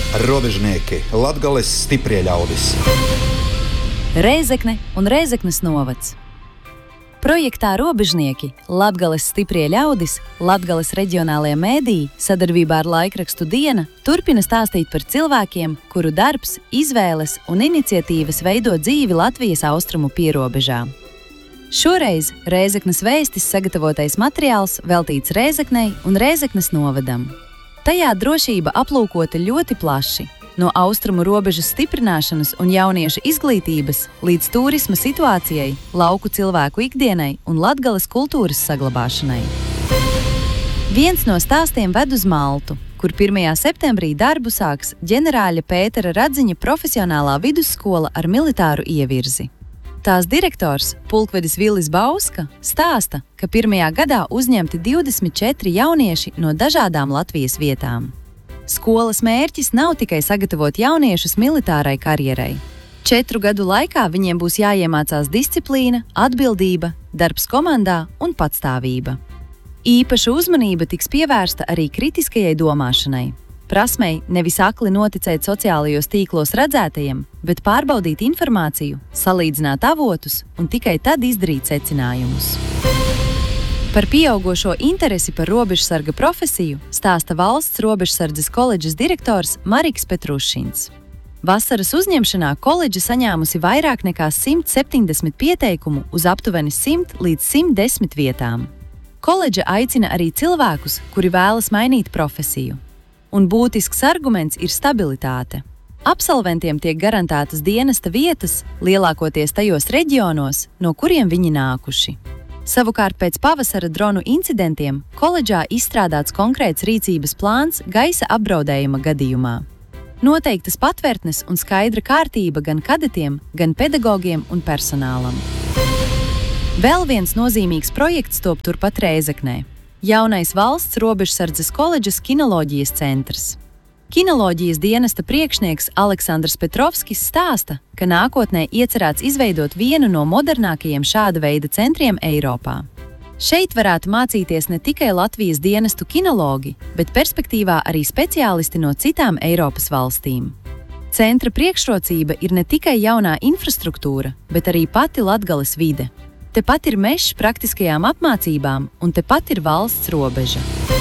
Robežnieki, Latgales stiprie ļaudis. Rēzekne un Rēzeknes novads. Projektā Robežnieki, Latgales stiprie ļaudis, Latgales reģionālie mēdīji sadarbībā ar laikrakstu Diena turpina stāstīt par cilvēkiem, kuru darbs, izvēles un iniciatīvas veido dzīvi Latvijas austrumu pierobežā. Šoreiz Rēzeknes vēstis sagatavotais materiāls veltīts Rēzeknei un Rēzeknes novadam. Tajā drošība aplūkota ļoti plaši, no austrumu robežas stiprināšanas un jauniešu izglītības līdz turisma situācijai, lauku cilvēku ikdienai un Latgales kultūras saglabāšanai. Viens no stāstiem ved uz Maltu, kur 1. septembrī darbu sāks ģenerāļa Pētera Radziņa profesionālā vidusskola ar militāru ievirzi. Tās direktors, pulkvedis Vilis Bauska, stāsta, ka pirmajā gadā uzņemti 24 jaunieši no dažādām Latvijas vietām. Skolas mērķis nav tikai sagatavot jauniešus militārai karjerai. 4 gadu laikā viņiem būs jāiemācās disciplīna, atbildība, darbs komandā un patstāvība. Īpaša uzmanība tiks pievērsta arī kritiskajai domāšanai. Prasmei nevis akli noticēt sociālajos tīklos redzētajiem, bet pārbaudīt informāciju, salīdzināt avotus un tikai tad izdarīt secinājumus. Par pieaugošo interesi par robežsarga profesiju stāsta Valsts robežsardzes koledžas direktors Mariks Petrušins. Vasaras uzņemšanā koledža saņēmusi vairāk nekā 170 pieteikumu uz aptuveni 100 līdz 110 vietām. Koledža aicina arī cilvēkus, kuri vēlas mainīt profesiju. Un būtisks arguments ir stabilitāte. Absolventiem tiek garantētas dienesta vietas, lielākoties tajos reģionos, no kuriem viņi nākuši. Savukārt pēc pavasara dronu incidentiem koledžā izstrādāts konkrēts rīcības plāns gaisa apdraudējuma gadījumā. Noteiktas patvērtnes un skaidra kārtība gan kadetiem, gan pedagogiem un personālam. Vēl viens nozīmīgs projekts top turpat Rēzeknē. Jaunais Valsts robežsardzes koledžas kinoloģijas centrs. Kinoloģijas dienesta priekšnieks Aleksandrs Petrovskis stāsta, ka nākotnē iecerēts izveidot vienu no modernākajiem šāda veida centriem Eiropā. Šeit varētu mācīties ne tikai Latvijas dienestu kinologi, bet perspektīvā arī speciālisti no citām Eiropas valstīm. Centra priekšrocība ir ne tikai jaunā infrastruktūra, bet arī pati Latgales vide. Tepat ir mežs praktiskajām apmācībām, un tepat ir valsts robeža.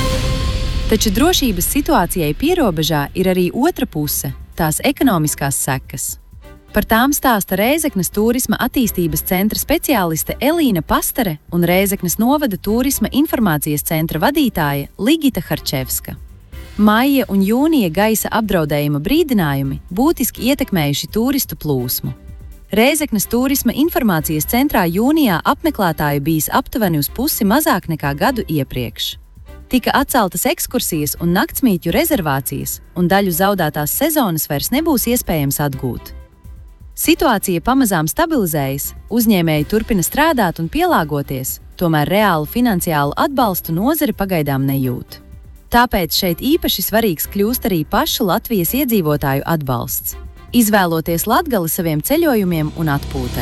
Taču drošības situācijai pierobežā ir arī otra puse – tās ekonomiskās sekas. Par tām stāsta Rēzeknes turisma attīstības centra speciāliste Elīna Pastere un Rēzeknes novada turisma informācijas centra vadītāja Ligita Harčevska. Maija un jūnija gaisa apdraudējuma brīdinājumi būtiski ietekmējuši turistu plūsmu. Rēzeknes turisma informācijas centrā jūnijā apmeklētāju bijis aptuveni uz pusi mazāk nekā gadu iepriekš. Tika atceltas ekskursijas un naktsmītņu rezervācijas, un daļu zaudētās sezonas vairs nebūs iespējams atgūt. Situācija pamazām stabilizējas, uzņēmēji turpina strādāt un pielāgoties, tomēr reālu finansiālu atbalstu nozare pagaidām nejūt. Tāpēc šeit īpaši svarīgs kļūst arī pašu Latvijas iedzīvotāju atbalsts, izvēloties Latgali saviem ceļojumiem un atpūtai.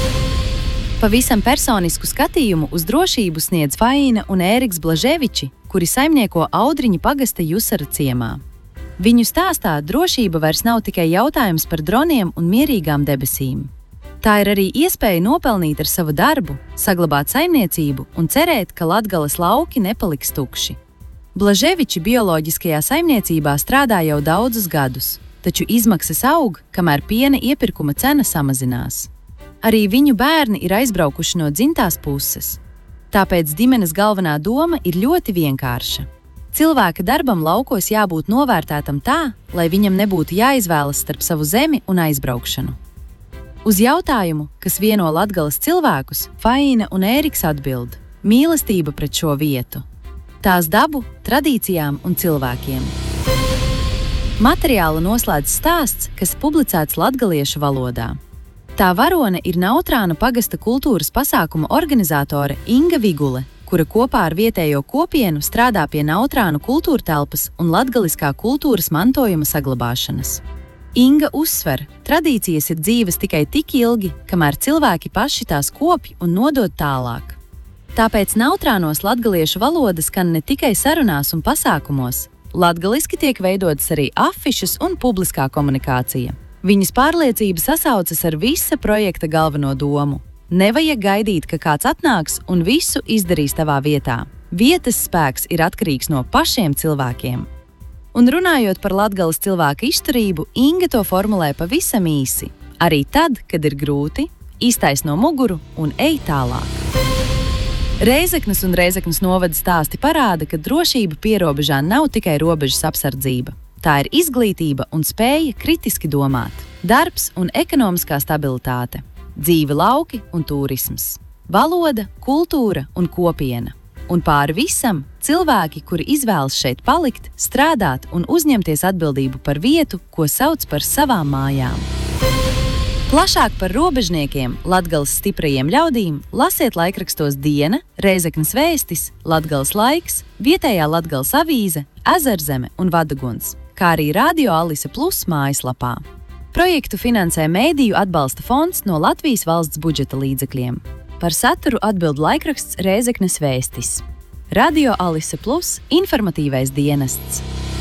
Pavisam personisku skatījumu uz drošību sniedz Faina un Ēriks Blaževiči, kuri saimnieko Audriņa pagasta Jusara ciemā. Viņu stāstā drošība vairs nav tikai jautājums par droniem un mierīgām debesīm. Tā ir arī iespēja nopelnīt ar savu darbu, saglabāt saimniecību un cerēt, ka Latgales lauki nepaliks tukši. Blaževiči bioloģiskajā saimniecībā strādā jau daudzus gadus, taču izmaksas aug, kamēr piena iepirkuma cena samazinās. Arī viņu bērni ir aizbraukuši no dzimtās puses. Tāpēc ģimenes galvenā doma ir ļoti vienkārša. Cilvēka darbam laukos jābūt novērtētam tā, lai viņam nebūtu jāizvēlas starp savu zemi un aizbraukšanu. Uz jautājumu, kas vieno Latgales cilvēkus, Faina un Ēriks atbild – mīlestība pret šo vietu, tās dabu, tradīcijām un cilvēkiem. Materiālu noslēdz stāsts, kas publicēts latgaliešu valodā. Tā varone ir Nautrāna pagasta kultūras pasākuma organizātore Inga Vigule, kura kopā ar vietējo kopienu strādā pie Nautrānu kultūrtelpas un latgaliskā kultūras mantojuma saglabāšanas. Inga uzsver, tradīcijas ir dzīves tikai tik ilgi, kamēr cilvēki paši tās kopj un nodod tālāk. Tāpēc Nautrānos latgaliešu valoda skan ne tikai sarunās un pasākumos, Latgaliski tiek veidotas arī afišas un publiskā komunikācija. Viņas pārliecība sasaucas ar visa projekta galveno domu. Nevajag gaidīt, ka kāds atnāks un visu izdarīs tavā vietā. Vietas spēks ir atkarīgs no pašiem cilvēkiem. Un runājot par Latgales cilvēku izturību, Inga to formulē pavisam īsi. Arī tad, kad ir grūti, iztaisno muguru un ej tālāk. Reizeknes un Reizeknes novada stāsti parāda, ka drošība pierobežā nav tikai robežas apsardzība. Tā ir izglītība un spēja kritiski domāt, darbs un ekonomiskā stabilitāte, dzīve lauki un turisms, valoda, kultūra un kopiena. Un pāri visam cilvēki, kuri izvēlas šeit palikt, strādāt un uzņemties atbildību par vietu, ko sauc par savām mājām. Plašāk par robežniekiem, Latgales stiprajiem ļaudīm, lasiet laikrakstos Diena, Reizeknes vēstis, Latgales laiks, vietējā Latgales avīze, Ezerzeme un Vadaguns, kā arī Radio Alise Plus mājaslapā. Projektu finansē Mēdīju atbalsta fonds no Latvijas valsts budžeta līdzekļiem. Par saturu atbild laikraksts Reizeknes vēstis. Radio Alise Plus informatīvais dienests.